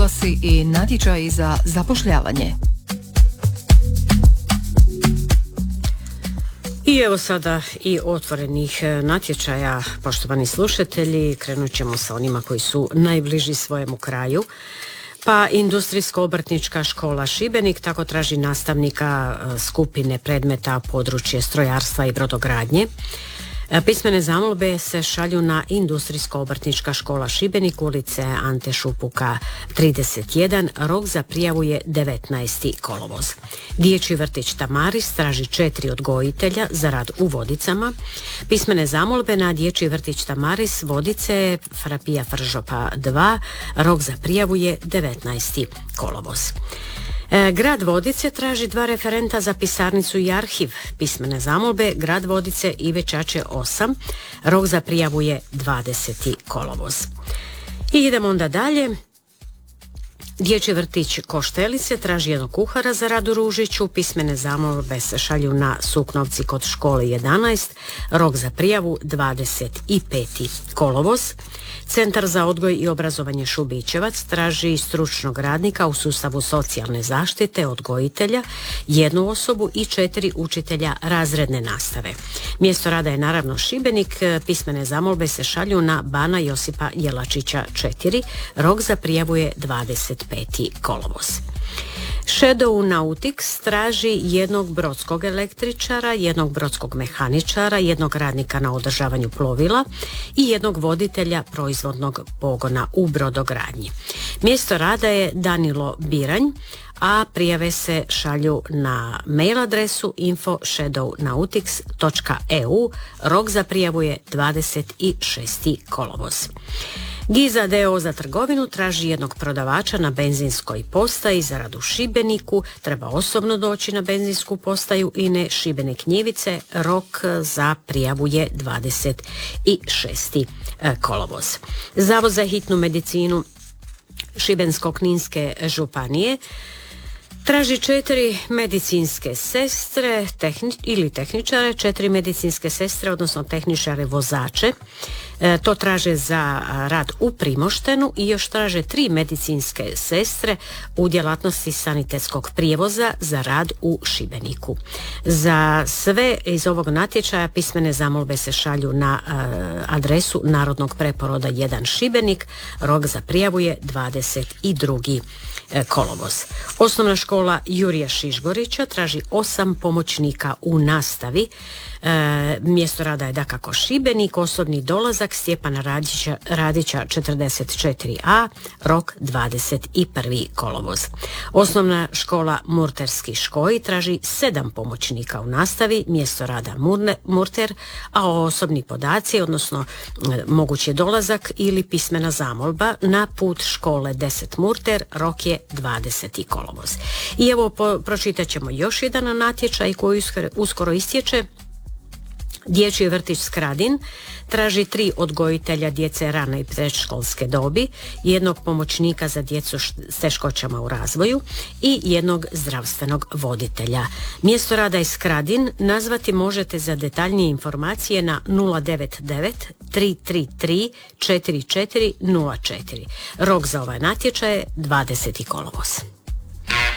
oglasi i natječaji za zapošljavanje. I evo sada i otvorenih natječaja, poštovani slušatelji. Krenut ćemo sa onima koji su najbliži svojemu kraju. Pa Industrijsko-obrtnička škola Šibenik tako traži nastavnika skupine predmeta područje strojarstva i brodogradnje. Pismene zamolbe se šalju na Industrijsko-obrtnička škola Šibenik, ulice Ante Šupuka 31, rok za prijavu je 19. kolovoz. Dječji vrtić Tamaris traži 4 odgojitelja za rad u Vodicama. Pismene zamolbe na Dječji vrtić Tamaris, Vodice, Frapija Fržopa 2, rok za prijavu je 19. kolovoz. Grad Vodice traži 2 referenta za pisarnicu i arhiv. Pismene zamolbe Grad Vodice Ive Čače 8, rok za prijavu je 20. kolovoz. I idemo onda dalje. Dječji vrtić Koštelice traži jednog kuhara za rad u Ružiću. Pismene zamolbe se šalju na Suknovci kod škole 11, rok za prijavu 25. kolovoz. Centar za odgoj i obrazovanje Šubićevac traži stručnog radnika u sustavu socijalne zaštite, odgojitelja, 1 osobu i 4 učitelja razredne nastave. Mjesto rada je naravno Šibenik. Pismene zamolbe se šalju na Bana Josipa Jelačića 4, rok za prijavu je 25. kolovoz. Shadow Nautics traži jednog brodskog električara, jednog brodskog mehaničara, jednog radnika na održavanju plovila i jednog voditelja proizvodnog pogona u brodogradnji. Mjesto rada je Danilo Biranj, a prijave se šalju na mail adresu info@shadownautics.eu. Rok za prijavu je 26. kolovoz. Giza d.o. za trgovinu traži jednog prodavača na benzinskoj postaji za rad u Šibeniku. Treba osobno doći na benzinsku postaju INE Šibenik Njivice. Rok za prijavu je 26. kolovoz. Zavod za hitnu medicinu Šibensko-kninske županije traži 4 medicinske sestre ili tehničare, 4 medicinske sestre, odnosno tehničare vozače. To traže za rad u Primoštenu i još traže 3 medicinske sestre u djelatnosti sanitetskog prijevoza za rad u Šibeniku. Za sve iz ovog natječaja pismene zamolbe se šalju na adresu Narodnog preporoda 1 Šibenik. Rok za prijavu je 22. kolovoz. Osnovna škola Jurija Šišgorića traži 8 pomoćnika u nastavi. Mjesto rada je dakako Šibenik. Osobni dolazak Stjepana Radića 44a, rok 21. kolovoz. Osnovna škola Murterski Škoji traži 7 pomoćnika u nastavi. Mjesto rada Murter, a osobni podaci, odnosno mogući dolazak ili pismena zamolba na put škole 10 Murter, rok je 20. kolovoz. I evo pročitat ćemo još jedan natječaj koji uskoro istječe. Dječji vrtić Skradin traži 3 odgojitelja djece rane i predškolske dobi, jednog pomoćnika za djecu s teškoćama u razvoju i jednog zdravstvenog voditelja. Mjesto rada je Skradin. Nazvati možete za detaljnije informacije na 099 333 4404. Rok za ovaj natječaj je 20. kolovoz.